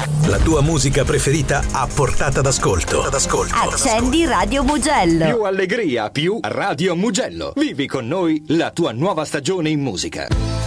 La tua musica preferita a portata d'ascolto. Accendi Radio Mugello. Più allegria, più Radio Mugello. Vivi con noi la tua nuova stagione in musica.